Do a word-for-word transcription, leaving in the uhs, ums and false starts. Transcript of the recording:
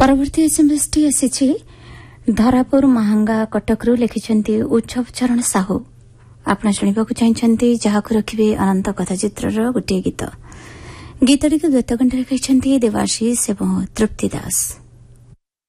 परवर्ती SMS T आसी धरापुर महांगा कटकरू लिखिछंती उत्सव चरण साहू आपण शुणिबाकू चाहछंती जहाकू रखिबे अनंत कथाचित्रर गोटे गीत गीतटी को गीतकंठ लिखिछंती देवाशीष एवं तृप्ति दास।